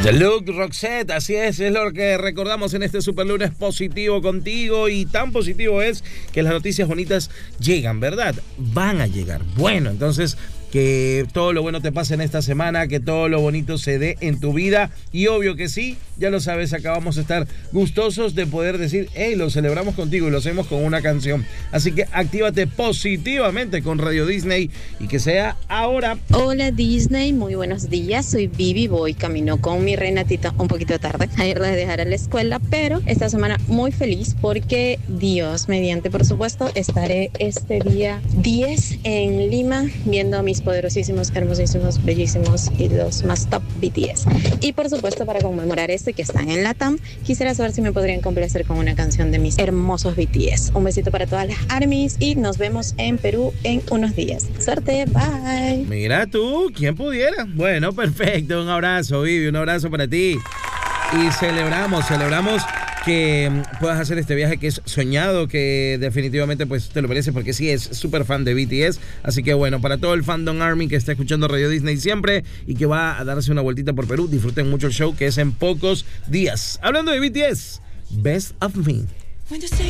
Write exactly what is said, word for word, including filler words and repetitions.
The Look, Roxette, así es, es lo que recordamos en este super lunes positivo contigo, y tan positivo es que las noticias bonitas llegan, ¿verdad? Van a llegar. Bueno, entonces que todo lo bueno te pase en esta semana, que todo lo bonito se dé en tu vida, y obvio que sí, ya lo sabes, acá vamos a estar gustosos de poder decir, hey, lo celebramos contigo y lo hacemos con una canción. Así que actívate positivamente con Radio Disney y que sea ahora. Hola Disney, muy buenos días, soy Vivi, voy camino con mi Renatita un poquito tarde, ayer la dejar a la escuela, pero esta semana muy feliz porque Dios mediante, por supuesto, estaré este día diez en Lima viendo a mis poderosísimos, hermosísimos, bellísimos y los más top B T S. Y por supuesto, para conmemorar este que están en Latam, quisiera saber si me podrían complacer con una canción de mis hermosos B T S. Un besito para todas las ARMYs y nos vemos en Perú en unos días. Suerte, bye. Mira tú, ¿quién pudiera? Bueno, perfecto, un abrazo, Vivi, un abrazo para ti. Y celebramos, celebramos que puedas hacer este viaje que es soñado, que definitivamente pues te lo mereces, porque sí es súper fan de B T S. Así que bueno, para todo el fandom ARMY que está escuchando Radio Disney siempre y que va a darse una vueltita por Perú, disfruten mucho el show que es en pocos días. Hablando de B T S, Best of Me.